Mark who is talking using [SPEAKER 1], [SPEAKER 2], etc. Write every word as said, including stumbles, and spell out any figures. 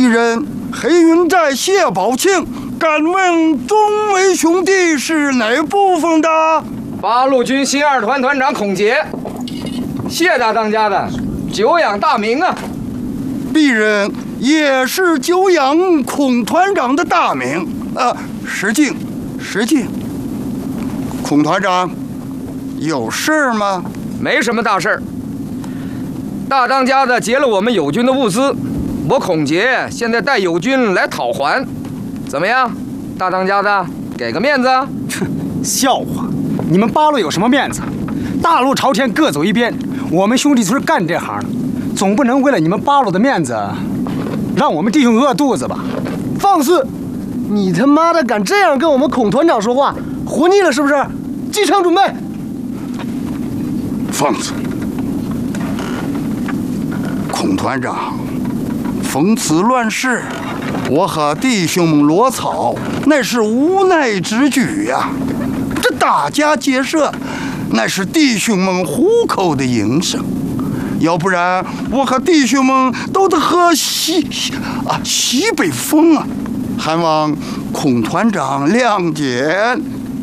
[SPEAKER 1] 鄙人黑云寨谢宝庆，敢问众位兄弟是哪部分的？
[SPEAKER 2] 八路军新二团团长孔杰，谢大当家的久仰大名啊！
[SPEAKER 1] 鄙人也是久仰孔团长的大名啊，失敬失敬。孔团长，有事吗？
[SPEAKER 2] 没什么大事儿。大当家的劫了我们友军的物资，我孔杰现在带友军来讨还，怎么样？大当家的，给个面子？
[SPEAKER 3] 笑话！你们八路有什么面子？大路朝天，各走一边。我们兄弟村干这行的，总不能为了你们八路的面子，让我们弟兄饿肚子吧？
[SPEAKER 4] 放肆！你他妈的敢这样跟我们孔团长说话，活腻了是不是？进场准备。
[SPEAKER 1] 放肆！孔团长，讽刺乱世，我和弟兄们落草，那是无奈之举呀、啊。这大家结社，那是弟兄们糊口的营生，要不然我和弟兄们都得喝西啊西北风啊！还望孔团长谅解。